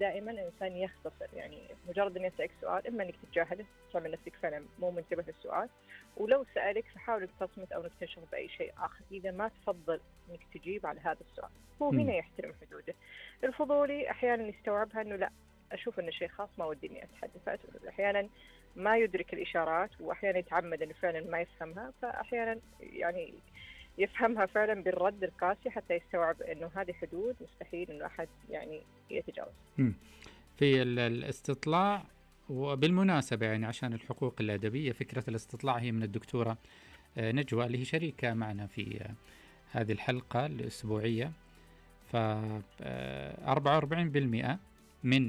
دائما الإنسان يختصر، يعني مجرد إنه يسألك سؤال إما إنك تتجاهله تعمل نفسك فعلا مو منتبه للسؤال، ولو سألك فحاول إنك تصمت أو إنك تنشغل بأي شيء آخر إذا ما تفضل إنك تجيب على هذا السؤال. هو هنا يحترم حدوده. الفضولي أحيانا يستوعبها إنه لا، أشوف إنه شيء خاص ما ودي إني أتحدث، أحيانا ما يدرك الإشارات، وأحيانا يتعمد إنه فعلا ما يفهمها، فأحيانا يعني يفهمها فعلا بالرد القاسي حتى يستوعب إنه هذه حدود مستحيل إنه أحد يعني يتجاوز. في الاستطلاع، وبالمناسبة يعني عشان الحقوق الأدبية، فكرة الاستطلاع هي من الدكتورة نجوى اللي هي شريكة معنا في هذه الحلقة الأسبوعية. ف 44% من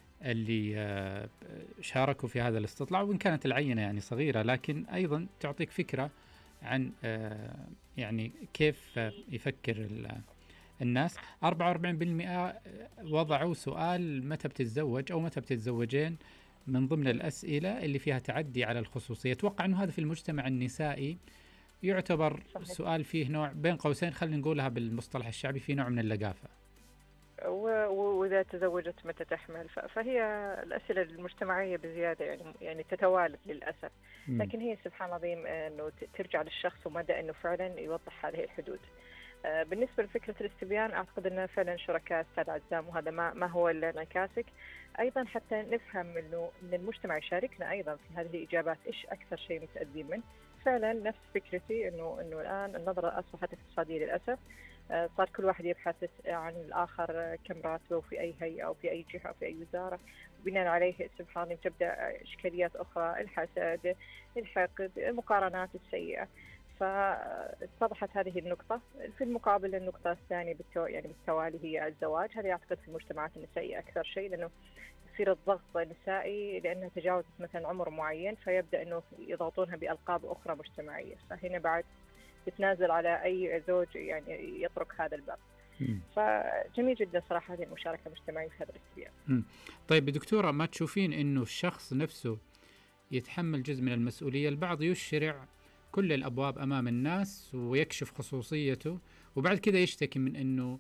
اللي شاركوا في هذا الاستطلاع، وإن كانت العينة يعني صغيرة لكن أيضا تعطيك فكرة عن يعني كيف يفكر الناس. 44% وضعوا سؤال متى بتتزوج أو متى بتتزوجين من ضمن الأسئلة اللي فيها تعدي على الخصوصية. أتوقع أنه هذا في المجتمع النسائي يعتبر صحيح. سؤال فيه نوع بين قوسين، خلينا نقولها بالمصطلح الشعبي، في نوع من اللقافة. وإذا تزوجت متى تحمل، فهي الأسئلة المجتمعية بزيادة يعني تتوالد للأسف. لكن هي سبحان الله العظيم أنه ترجع للشخص ومدى أنه فعلا يوضح هذه الحدود. بالنسبة لفكرة الاستبيان أعتقد أنه فعلا شركاء أستاذ عزام، وهذا ما هو انعكاسك أيضا، حتى نفهم أنه إن المجتمع يشاركنا أيضا في هذه الإجابات. إيش أكثر شيء متأذين منه؟ فعلا نفس فكرتي أنه الآن النظرة أصبحت اقتصادية للأسف. صار كل واحد يبحث عن الآخر كم راتبه في أي هيئة أو في أي جهة أو في أي وزارة، وبناء عليه سبحان الله تبدأ إشكاليات أخرى، الحسد، الحقد، المقارنات السيئة. فاتضحت هذه النقطة. في المقابل النقطة الثانية بالتوالي هي الزواج. هذه أعتقد في المجتمعات النسائية أكثر شيء، لأنه يصير الضغط النسائي لأنها تجاوزت مثلا عمر معين، فيبدأ أنه يضغطونها بألقاب أخرى مجتمعية، فهنا بعد تتنازل على أي زوج يعني يترك هذا الباب. فجميل جدا صراحة هذه المشاركة المجتمعية في هذا الاستبيان. طيب دكتورة، ما تشوفين إنه الشخص نفسه يتحمل جزء من المسؤولية؟ البعض يشرع كل الأبواب أمام الناس ويكشف خصوصيته، وبعد كده يشتكي من أنه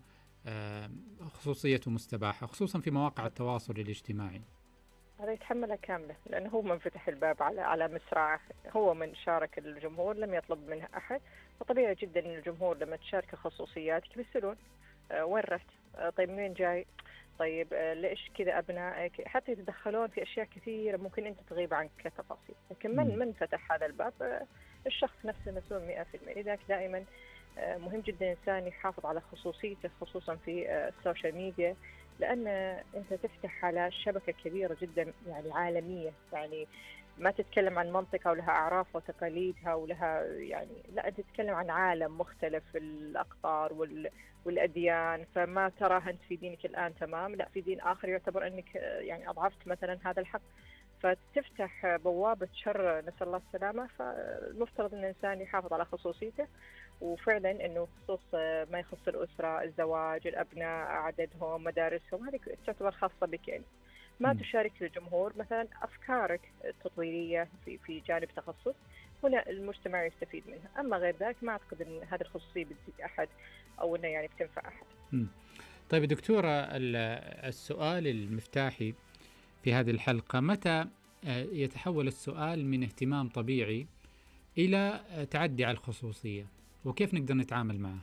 خصوصيته مستباحة، خصوصا في مواقع التواصل الاجتماعي. هذا يتحملها كاملة، لأنه هو من فتح الباب على مصراعه، هو من شارك الجمهور، لم يطلب منها أحد. فطبيعي جدا أن الجمهور لما تشارك خصوصياتك بيسألون وين رحت؟ طيب منين جاي؟ طيب ليش كذا أبنائك؟ حتى يتدخلون في أشياء كثيرة ممكن أنت تغيب عنك كتفاصيل. لكن من فتح هذا الباب؟ الشخص نفسه مسؤول 100%. لذلك دائما مهم جدا الإنسان يحافظ على خصوصيته، خصوصا في السوشيال ميديا، لأن أنت تفتح على شبكة كبيرة جدا يعني عالمية، يعني ما تتكلم عن منطقة ولها أعراف وتقاليدها ولها يعني، لا أنت تتكلم عن عالم مختلف الأقطار والأديان. فما تراها أنت في دينك الآن تمام، لا في دين آخر يعتبر أنك يعني أضعفت مثلا هذا الحق، فتفتح بوابة شر، نسأل الله السلامة. فالمفترض أن الإنسان يحافظ على خصوصيته، وفعلا أنه خصوص ما يخص الأسرة، الزواج، الأبناء، عددهم، مدارسهم، هذه تعتبر خاصة بك يعني. ما تشارك الجمهور مثلا أفكارك التطويرية في جانب تخصص، هنا المجتمع يستفيد منها. أما غير ذلك ما أعتقد أن هذه الخصوصية بتزيد أحد أو أنها يعني بتنفع أحد. طيب دكتورة، السؤال المفتاحي في هذه الحلقة، متى يتحول السؤال من اهتمام طبيعي إلى تعدي على الخصوصية، وكيف نقدر نتعامل معه؟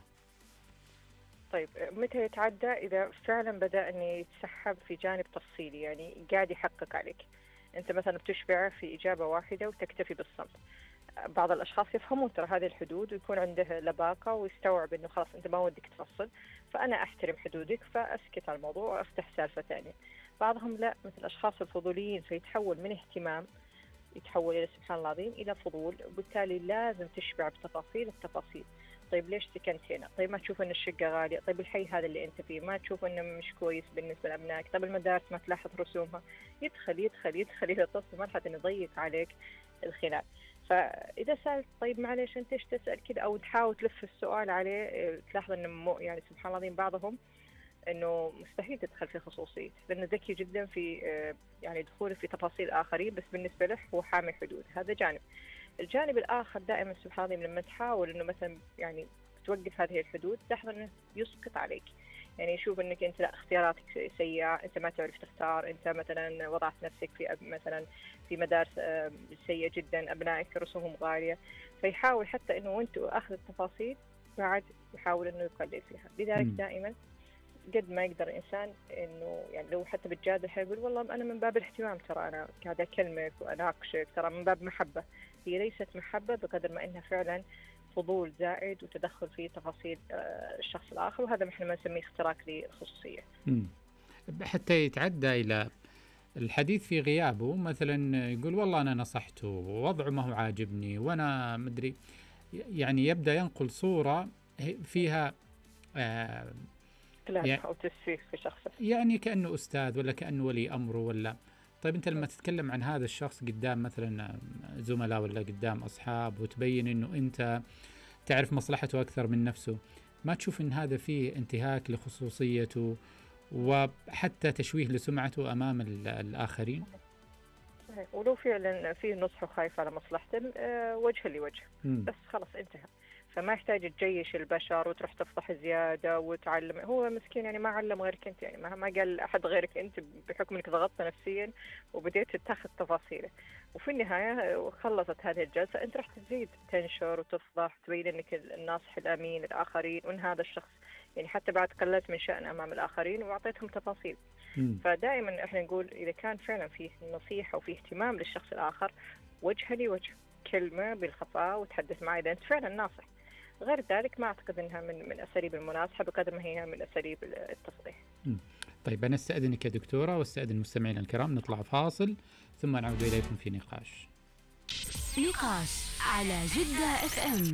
طيب متى يتعدى؟ إذا فعلا بدأ أن يتسحب في جانب تفصيلي، يعني قاعد يحقق عليك. أنت مثلا بتشبع في إجابة واحدة وتكتفي بالصمت. بعض الأشخاص يفهمون ترى هذه الحدود ويكون عنده لباقة ويستوعب أنه خلاص أنت ما ودك تفصل، فأنا أحترم حدودك فأسكت على الموضوع وأفتح سالفة ثانية. بعضهم لا، مثل الأشخاص الفضوليين، فيتحول من اهتمام يتحول إلى سبحان الله العظيم إلى فضول، وبالتالي لازم تشبع بتفاصيل التفاصيل. طيب ليش سكنت هنا؟ طيب ما تشوف أن الشقة غالية؟ طيب الحي هذا اللي أنت فيه ما تشوف أنه مش كويس بالنسبة لأبنائك؟ طيب المدارس ما تلاحظ رسومها؟ يدخل إلى تصل مرحلة أن يضيق عليك الخلاف. فإذا سألت طيب معليش أنت إيش تسأل كذا، أو تحاول تلف السؤال عليه، تلاحظ أنه يعني سبحان الله العظيم بعضهم انه مستحيل تدخل في خصوصيته، لانه ذكي جدا في يعني دخوله في تفاصيل اخرين، بس بالنسبه له هو حامي حدود. هذا جانب. الجانب الاخر دائما سبحان الله لما تحاول انه مثلا يعني توقف هذه الحدود، تلاحظ انه يسقط عليك. يعني يشوف انك انت لا اختياراتك سيئه، انت ما تعرف تختار، انت مثلا وضعت نفسك في مثلا في مدارس سيئه جدا، ابنائك رسومهم غاليه، فيحاول حتى انه وانت اخذ التفاصيل بعد يحاول انه يقلل فيها. لذلك دائما قد ما يقدر الإنسان إنه يعني لو حتى بتجادل يقول والله أنا من باب الاهتمام، ترى أنا قاعدة أكلمك وأناقشك، ترى من باب محبة. هي ليست محبة بقدر ما إنها فعلا فضول زائد وتدخل في تفاصيل الشخص الآخر، وهذا نحن ما نسميه اختراق للخصوصية. حتى يتعدى إلى الحديث في غيابه، مثلا يقول والله أنا نصحته ووضعه ما هو عاجبني وأنا مدري، يعني يبدأ ينقل صورة فيها يعني أو تسفيه في شخصه، يعني كأنه أستاذ ولا كأنه ولي أمره ولا. طيب أنت لما تتكلم عن هذا الشخص قدام مثلا زملاء ولا قدام أصحاب وتبين أنه أنت تعرف مصلحته أكثر من نفسه، ما تشوف أن هذا فيه انتهاك لخصوصيته وحتى تشويه لسمعته أمام الآخرين؟ صحيح. ولو فعلا فيه نصح وخايف على مصلحته وجه لوجه بس خلاص انتهى، فما يحتاج تجيش البشر وتروح تفضح زيادة وتعلم. هو مسكين يعني ما علم غيرك انت، يعني ما قال أحد غيرك انت، بحكم انك ضغطت نفسيا وبديت تتخذ تفاصيله. وفي النهاية خلصت هذه الجلسة انت راح تزيد تنشر وتفضح، تبين انك الناصح الأمين للآخرين، وان هذا الشخص يعني حتى بعد قللت من شأن أمام الآخرين وأعطيتهم تفاصيل. فدائما احنا نقول إذا كان فعلا فيه نصيحة وفيه اهتمام للشخص الآخر وجه لوجه، كلمة بالخفاء وتحدث معي إذا أنت فعلا ناصح. غير ذلك ما أعتقد أنها من أساليب المناصحة بقدر ما هي من أساليب التصريح. طيب أنا استأذنك يا دكتورة واستأذن المستمعين الكرام، نطلع فاصل ثم نعود إليكم في نقاش على جدة FM.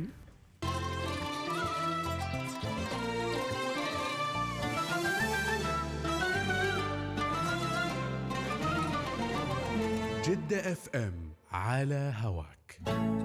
جدة FM على هواك.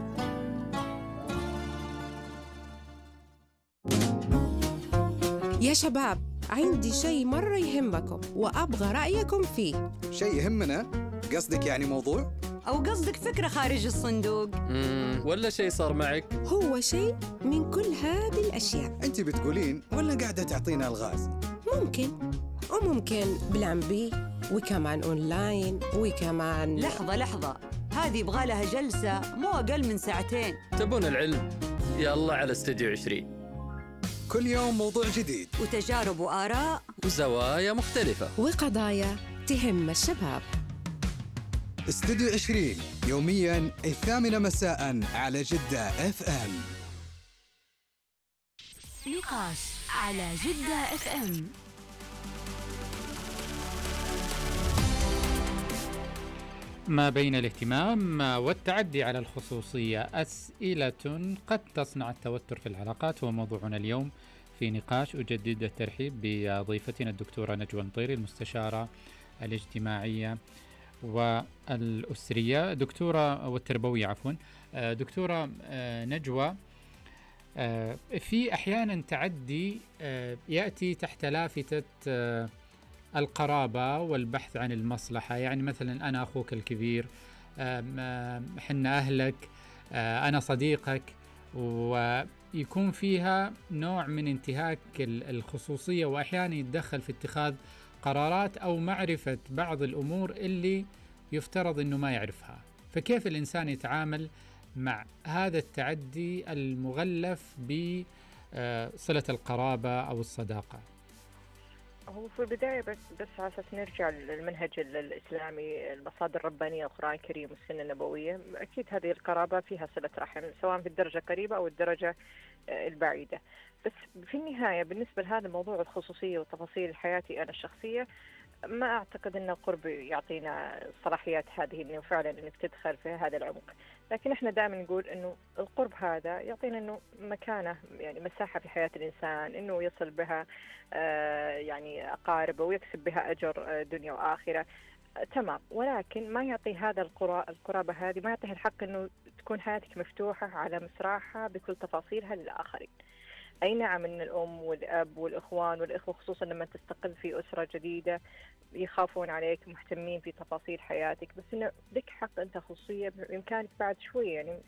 يا شباب، عندي شيء مرة يهمكم وأبغى رأيكم فيه. شيء يهمنا؟ قصدك يعني موضوع؟ أو قصدك فكرة خارج الصندوق؟ ولا شيء صار معك؟ هو شيء من كل هذه الأشياء. أنت بتقولين ولا قاعدة تعطينا الغاز؟ ممكن وممكن بلان بي، وكمان أونلاين، وكمان لحظة هذه يبغى لها جلسة مو أقل من 2 ساعة. تبون العلم؟ يلا على استوديو 20. كل يوم موضوع جديد وتجارب وآراء وزوايا مختلفة وقضايا تهم الشباب. استوديو 20 يومياً 8 مساء على جدة FM. نقاش على جدة FM. ما بين الاهتمام والتعدي على الخصوصية أسئلة قد تصنع التوتر في العلاقات، هو موضوعنا اليوم في نقاش. أجدد الترحيب بضيفتنا الدكتورة نجوى المطيري، المستشارة الاجتماعية والأسرية دكتورة والتربوية عفوا. دكتورة نجوى، في أحيانا تعدي يأتي تحت لافتة القرابة والبحث عن المصلحة، يعني مثلا أنا أخوك الكبير، حنا أهلك، أنا صديقك، ويكون فيها نوع من انتهاك الخصوصية، وأحيانا يتدخل في اتخاذ قرارات أو معرفة بعض الأمور اللي يفترض أنه ما يعرفها. فكيف الإنسان يتعامل مع هذا التعدي المغلف بصلة القرابة أو الصداقة؟ هو في البداية بس على أساس نرجع للمنهج الإسلامي، المصادر الربانية، القرآن الكريم والسنة النبوية، أكيد هذه القرابة فيها صلة رحم سواء في الدرجة القريبة أو الدرجة البعيدة. بس في النهاية بالنسبة لهذا موضوع الخصوصية وتفاصيل حياتي أنا الشخصية، ما أعتقد أن القرب يعطينا الصلاحيات هذه إنه فعلا إنك تدخل في هذا العمق. لكن إحنا دائما نقول إنه القرب هذا يعطينا إنه مكانة، يعني مساحة في حياة الإنسان إنه يصل بها يعني أقاربه ويكسب بها أجر دنيا وآخرة، تمام. ولكن ما يعطي هذا القرابة هذه، ما يعطيها الحق إنه تكون حياتك مفتوحة على مسرحها بكل تفاصيلها للآخرين. أي نعم، إن الأم والأب والإخوان والإخوة خصوصا لما تستقل في أسرة جديدة يخافون عليك، مهتمين في تفاصيل حياتك، بس إنه لك حق أنت خصوصية بإمكانك بعد شوي يعني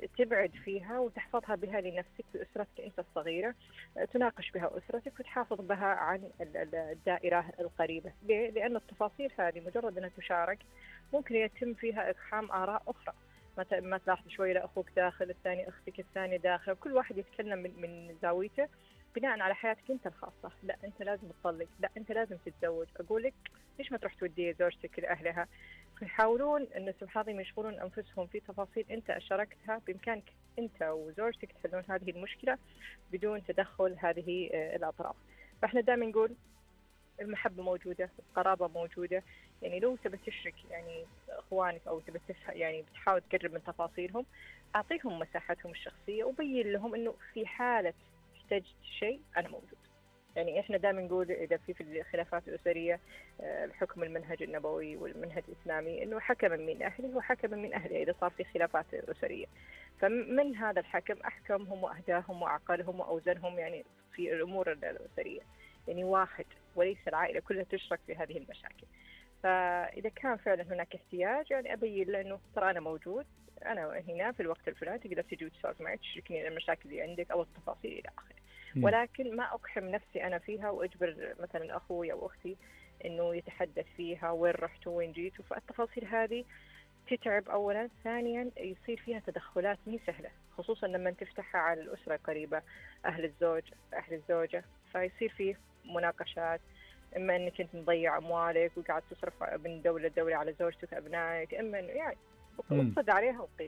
تبعد فيها وتحفظها بها لنفسك في أسرتك أنت الصغيرة، تناقش بها أسرتك وتحافظ بها عن الدائرة القريبة. ليه؟ لأن التفاصيل هذه مجرد أنها تشارك ممكن يتم فيها إقحام آراء أخرى. ما تلاحظ شوي لا أخوك داخل، الثاني أختك الثانية داخل، كل واحد يتكلم من زاويته بناء على حياتك أنت الخاصة. لا أنت لازم تطلق، لا أنت لازم تتزوج، أقولك ليش ما تروح تودي زوجتك لأهلها؟ فيحاولون أن سبحان الله يشغلون أنفسهم في تفاصيل أنت أشركتها. بإمكانك أنت وزوجتك تحلون هذه المشكلة بدون تدخل هذه الأطراف. فإحنا دائما نقول المحبة موجودة، القرابة موجودة. يعني لو تبي تشرك يعني إخوانك أو تبي يعني بتحاول تقرب من تفاصيلهم، أعطيهم مساحتهم الشخصية وبين لهم إنه في حالة احتجت شيء أنا موجود. يعني إحنا دائما نقول إذا في الخلافات الأسرية الحكم المنهج النبوي والمنهج الإسلامي إنه حكم من أهله وحكم من أهله إذا صار في خلافات أسرية. فمن هذا الحكم أحكمهم وأهداهم وأعقلهم وأوزنهم يعني في الأمور الأسرية. يعني واحد وليس العائلة كلها تشرك في هذه المشاكل. فإذا كان فعلا هناك احتياج يعني أبين له إنه ترى أنا موجود، أنا هنا في الوقت الفلاني، تقدر تجي وتسولف معي تشاركني المشاكل اللي عندك أو التفاصيل إلى آخره. ولكن ما أقحم نفسي أنا فيها وأجبر مثلا أخوي أو أختي إنه يتحدث فيها وين رحتوا وين جيتوا. فالتفاصيل هذه تتعب أولا، ثانيا يصير فيها تدخلات مي سهلة، خصوصا لما تفتحها على الأسرة القريبة، أهل الزوج أهل الزوجة. فيصير فيه مناقشات، إما أنك أنت مضيع أموالك وقاعد تصرف من دولة لدولة على زوجتك وأبنائك، إما يعني اقصد عليها وقيس.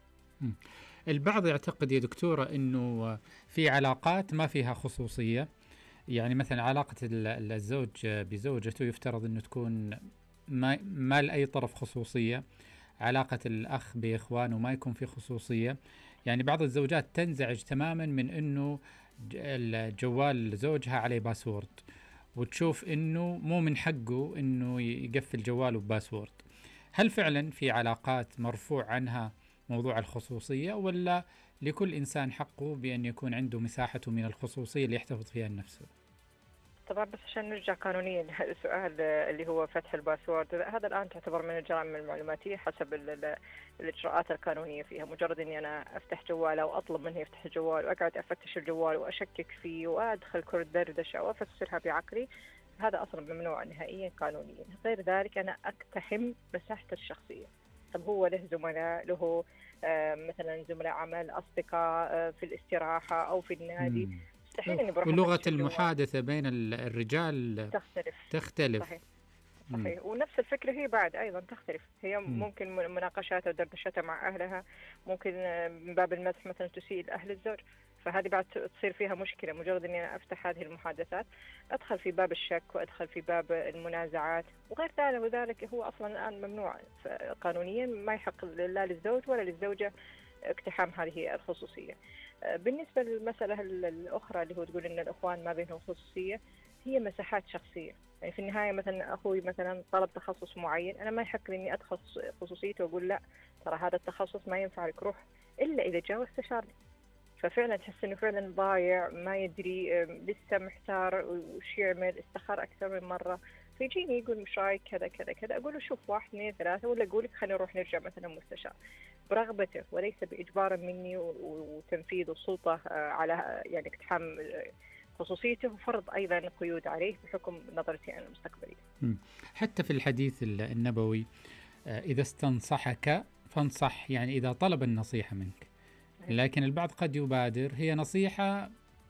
البعض يعتقد يا دكتورة أنه في علاقات ما فيها خصوصية، يعني مثلا علاقة الزوج بزوجته يفترض أنه تكون ما لأي طرف خصوصية، علاقة الأخ بإخوانه ما يكون في خصوصية. يعني بعض الزوجات تنزعج تماما من أنه الجوال زوجها عليه باسورد، وتشوف أنه مو من حقه أنه يقفل جواله بباسورد. هل فعلا في علاقات مرفوع عنها موضوع الخصوصية، ولا لكل إنسان حقه بأن يكون عنده مساحته من الخصوصية اللي يحتفظ فيها لنفسه؟ طبعا بس عشان نرجع قانونيا السؤال اللي هو فتح الباسورد، هذا الآن تعتبر من الجرائم المعلوماتية حسب الإجراءات القانونية فيها. مجرد أني أنا أفتح جواله وأطلب منه يفتح الجوال وأقعد أفتش الجوال وأشكك فيه وأدخل كرة دردشة وأفسرها بعقلي، هذا أصلا ممنوع نهائيا قانونيا. غير ذلك أنا أقتحم مساحته الشخصية. طب هو له زملاء، له مثلا زملاء عمل، أصدقاء في الاستراحة أو في النادي، ولغة المحادثة بين الرجال تختلف. صحيح. ونفس الفكرة هي بعد أيضا تختلف. هي ممكن مناقشاتها ودردشتها مع أهلها ممكن من باب المزح مثلا تسيء لأهل الزوج، فهذه بعد تصير فيها مشكلة. مجرد أني أنا أفتح هذه المحادثات أدخل في باب الشك وأدخل في باب المنازعات وغير ذلك، وذلك هو أصلا الآن ممنوع قانونيا، ما يحق لا للزوج ولا للزوجة اقتحام هذه الخصوصية. بالنسبة للمسألة الأخرى اللي هو تقول إن الأخوان ما بينهم خصوصية، هي مساحات شخصية. يعني في النهاية مثلا أخوي مثلا طلب تخصص معين، أنا ما يحق لي إني أدخل خصوصيته وأقول لا ترى هذا التخصص ما ينفع لك روح، إلا إذا جاء واستشارني. ففعلا تحس إنه فعلا ضايع، ما يدري، لسه محتار وش يعمل، استخار أكثر من مرة، فيجيني يقول مش رايك كذا كذا كذا، أقول له شوف 1 2 3، ولا أقول لك خلينا نروح نرجع مثلا مستشار، برغبته وليس بإجبار مني وتنفيذ السلطة على يعني اقتحام خصوصيته، وفرض أيضا قيود عليه بحكم نظرتي أنا المستقبلية. حتى في الحديث النبوي إذا استنصحك فانصح، يعني إذا طلب النصيحة منك. لكن البعض قد يبادر، هي نصيحة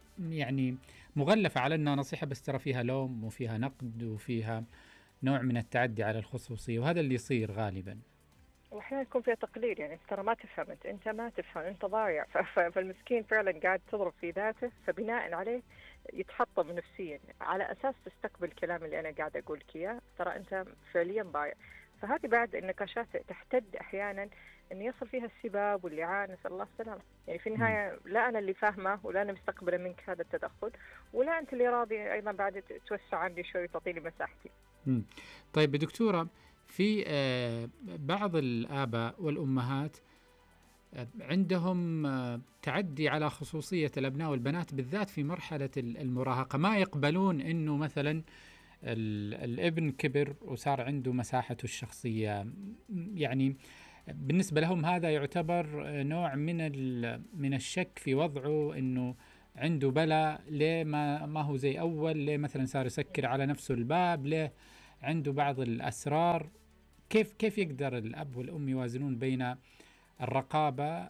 يعني مغلفة على أنها نصيحة بس ترى فيها لوم وفيها نقد وفيها نوع من التعدي على الخصوصية، وهذا اللي يصير غالبا. وأحيانا يكون فيها تقليل، يعني ترى ما تفهم أنت ما تفهم، أنت ضايع. فالمسكين فعلا قاعد تضرب في ذاته، فبناء عليه يتحطم نفسيا على أساس تستقبل الكلام اللي أنا قاعد أقول لك إياه، ترى أنت فعليا ضايع. فهذه بعد النقاشات تحتد أحيانا أن يصل فيها السباب واللعان، نسأل الله السلامة. يعني في النهاية لا أنا اللي فاهمة ولا أنا مستقبلة منك هذا التدخل، ولا أنت اللي راضي أيضا بعد توسع عندي شوي وتعطيني مساحتي. طيب دكتورة، في بعض الآباء والأمهات عندهم تعدي على خصوصية الأبناء والبنات بالذات في مرحلة المراهقة، ما يقبلون أنه مثلا الابن كبر وصار عنده مساحته الشخصية. يعني بالنسبة لهم هذا يعتبر نوع من الشك في وضعه، إنه عنده بلاء، ليه ما هو زي أول، ليه مثلا صار يسكر على نفسه الباب، ليه عنده بعض الأسرار. كيف يقدر الأب والأم يوازنون بين الرقابة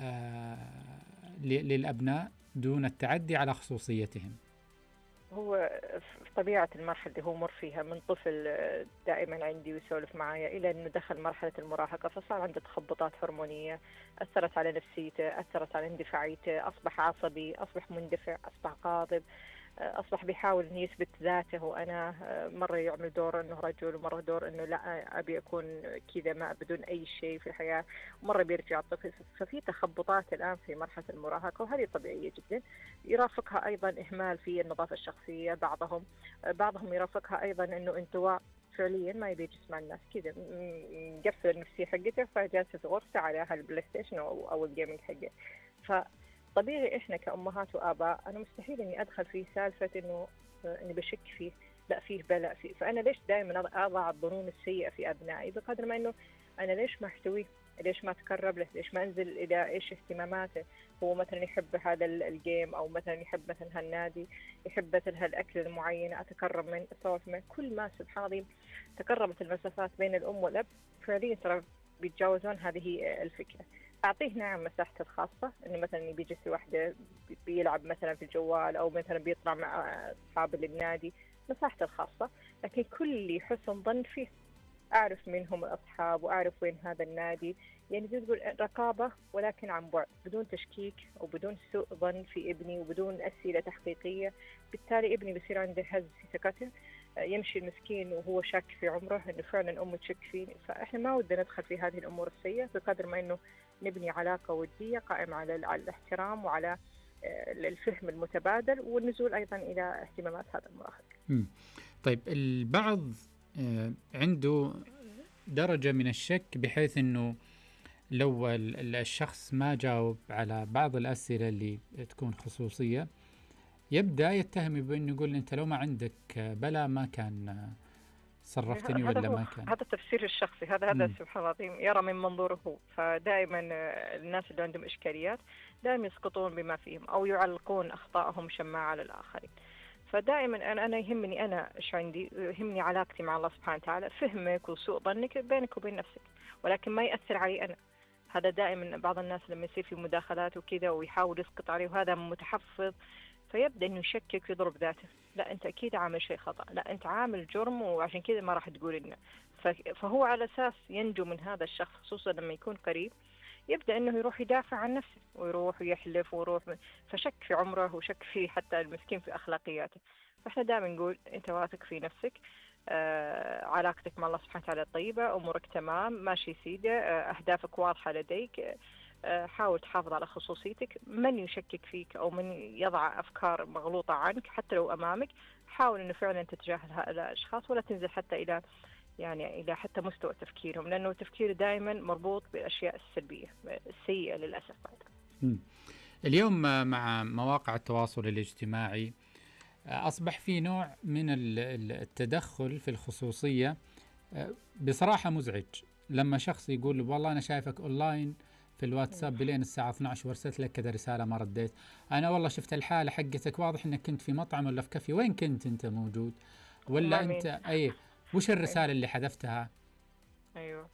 للأبناء دون التعدي على خصوصيتهم؟ هو في طبيعة المرحلة اللي هو مر فيها من طفل دائما عندي ويسولف معايا إلى أنه دخل مرحلة المراهقة، فصار عنده تخبطات هرمونية أثرت على نفسيته، أثرت على اندفاعيته، أصبح عصبي، أصبح مندفع، أصبح غاضب، أصبح بيحاول أن يثبت ذاته، وأنا مرة يعمل دور أنه رجل، ومرة دور أنه لا أبي أكون كذا ما بدون أي شيء في الحياة، ومرة بيرجع الطفل. ففي تخبطات الآن في مرحلة المراهقة، وهذه طبيعية جدا. يرافقها أيضا إهمال في النظافة الشخصية، بعضهم يرافقها أيضا أنه انطواء فعليا، ما يبي يجلس مع الناس كذا، مقفل النفسية حقته، فجالس في غرفة على هالبلاي ستيشن أو الجيمنج حقه. طبيعي إحنا كأمهات وآباء أنا مستحيل إني أدخل في سالفة إني بشك فيه، لا فيه بلاء فيه. فأنا ليش دائما أضع الظنون السيئة في أبنائي، بقدر ما إنه أنا ليش ما أحتويه، ليش ما أتقرب له، ليش ما أنزل إلى إيش اهتماماته. هو مثلا يحب هذا الجيم، أو مثلا يحب مثلا هالنادي، يحب مثلا هالأكل المعين، أتقرب من أسولف منه. كل ما سبحان الله تقربت المسافات بين الأم والأب، فعليا ترى بيتجاوزون هذه الفكرة. أعطيه نعم مساحته الخاصة، إنه مثلا بيجلس لوحده بيلعب مثلا في الجوال، أو مثلا بيطلع مع أصحابه للنادي، مساحته الخاصة. لكن كل حسن ظن فيه، أعرف من هم الأصحاب وأعرف وين هذا النادي. يعني زي تقول رقابة ولكن عن بعد، بدون تشكيك وبدون سوء ظن في ابني وبدون أسئلة تحقيقية. بالتالي ابني بيصير عنده هز في ثقته، يمشي المسكين وهو شاك في عمره إنه فعلا أمه تشك فيه. فإحنا ما ودنا ندخل في هذه الأمور السيئة، بقدر ما إنه نبني علاقة ودية قائمة على الاحترام وعلى الفهم المتبادل، والنزول أيضا إلى اهتمامات هذا المراهق. طيب البعض عنده درجة من الشك، بحيث أنه لو الشخص ما جاوب على بعض الأسئلة اللي تكون خصوصية، يبدأ يتهم بأنه يقول أنت لو ما عندك بلا ما كان صرفتني ولا ما كان. هذا التفسير الشخصي، هذا سبحان الله العظيم يرى من منظوره هو. فدائما الناس اللي عندهم إشكاليات دائما يسقطون بما فيهم، أو يعلقون أخطائهم شماعة على الآخرين. فدائما أنا يهمني أنا إيش عندي، يهمني علاقتي مع الله سبحانه وتعالى. فهمك وسوء ظنك بينك وبين نفسك، ولكن ما يأثر علي أنا. هذا دائما بعض الناس لما يصير في مداخلات وكذا ويحاول يسقط عليه، وهذا متحفظ، فيبدأ إنه يشكك ويضرب ذاته. لا أنت أكيد عامل شيء خطأ، لا أنت عامل جرم، وعشان كذا ما راح تقول لنا. فهو على أساس ينجو من هذا الشخص، خصوصا لما يكون قريب، يبدأ إنه يروح يدافع عن نفسه ويروح ويحلف فشك في عمره وشك في حتى المسكين في أخلاقياته. فإحنا دائما نقول أنت واثق في نفسك، علاقتك مع الله سبحانه وتعالى طيبة، أمورك تمام، ماشي سيدة، أهدافك واضحة لديك، حاول تحافظ على خصوصيتك. من يشكك فيك أو من يضع أفكار مغلوطة عنك حتى لو أمامك، حاول إنه فعلا تتجاهل هؤلاء الأشخاص، ولا تنزل حتى إلى حتى مستوى تفكيرهم، لأنه التفكير دائما مربوط بالأشياء السلبية السيئة للأسف. اليوم مع مواقع التواصل الاجتماعي أصبح في نوع من التدخل في الخصوصية بصراحة مزعج. لما شخص يقول والله أنا شايفك أونلاين في الواتساب بلين الساعة 12 وارسلت لك كذا رسالة ما رديت، أنا والله شفت الحالة حقتك، واضح أنك كنت في مطعم ولا في كافي، وين كنت أنت موجود؟ ولا أنت وش الرسالة اللي حذفتها؟ أيوه،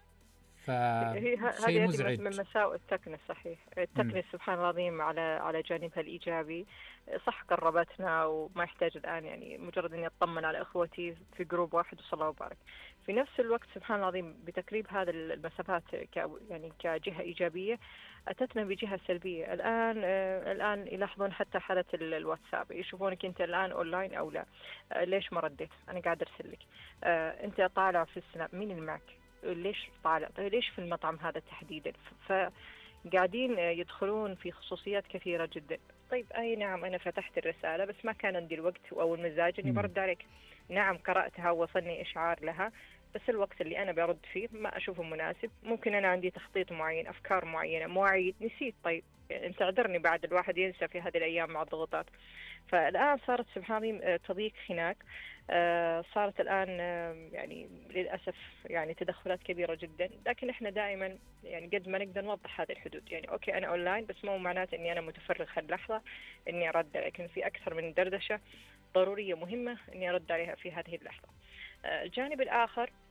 شيء مزعج من مساوئ التكنس. صحيح، التكنس سبحان الله العظيم على جانبها الإيجابي، صح قربتنا وما يحتاج الآن يعني مجرد إني أطمن على إخوتي في جروب واحد وصلى الله وبارك. في نفس الوقت سبحان الله العظيم بتقريب هذا المسافات يعني كجهة إيجابية أتتنا بجهة سلبية. الآن يلاحظون حتى حالة الواتساب، يشوفونك أنت الآن أونلاين أو لا، ليش ما رديت؟ أنا قاعد أرسل لك، أنت طالع في السناب، مين اللي معك؟ ليش طالع؟ طيب ليش في المطعم هذا تحديدا؟ فقاعدين يدخلون في خصوصيات كثيرة جدا. طيب أي نعم أنا فتحت الرسالة بس ما كان عندي الوقت أو المزاج إني برد عليك. نعم قرأتها ووصلني إشعار لها، بس الوقت اللي أنا برد فيه ما أشوفه مناسب. ممكن أنا عندي تخطيط معين، أفكار معينة، مواعيد، نسيت. طيب أنت اعذرني، بعد الواحد ينسى في هذه الأيام مع الضغوطات. فالآن صارت سبحان الله تضييق خناق. صارت الآن يعني للأسف يعني تدخلات كبيرة جدا. لكن إحنا دائما يعني قد ما نقدر نوضح هذه الحدود. يعني أوكي أنا أونلاين، بس مو معناته إني أنا متفرغ هاللحظة إني أرد، لكن في أكثر من دردشة ضرورية مهمة إني أرد عليها في هذه اللحظة. الجانب الآخر